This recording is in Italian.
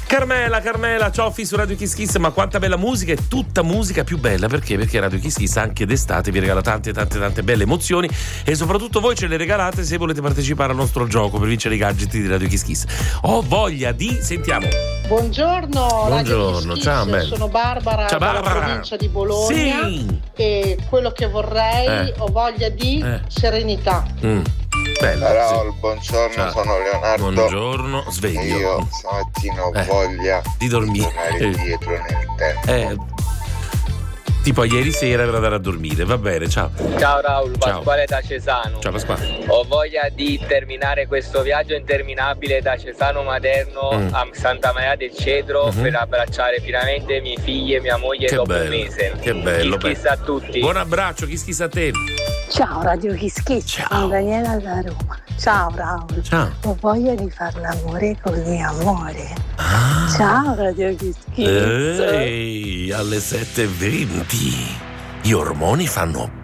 Carmela, ciao su Radio Kiss Kiss, ma quanta bella musica, è tutta musica più bella, perché Radio Kiss Kiss anche d'estate vi regala tante belle emozioni e soprattutto voi ce le regalate se volete partecipare al nostro gioco per vincere i gadget di Radio Kiss Kiss. Ho voglia di, sentiamo. Buongiorno, Radio Kiss Kiss. Ciao, sono Barbara, dalla provincia di Bologna. Sì. E quello che vorrei, ho voglia di serenità. Bello, Raul, sì. Buongiorno, Ciao. sono Leonardo. Buongiorno, sveglio. Io stamattina ho voglia di dormire, tornare indietro nel tempo. Tipo ieri sera per andare a dormire, va bene, ciao. Ciao Raul, Pasquale da Cesano. Ciao Pasquale. Ho voglia di terminare questo viaggio interminabile da Cesano Maderno a Santa Maria del Cedro per abbracciare finalmente i miei figli e mia moglie dopo un mese. Che bello. Kiss a tutti. Buon abbraccio, Kiss a te. Ciao Radio Kiss Kiss, sono Daniela da Roma. Ciao Raul. Ciao. Ho voglia di far l'amore con il mio amore. Ciao Radio Kiss Kiss. Ehi, alle 7:20 gli ormoni fanno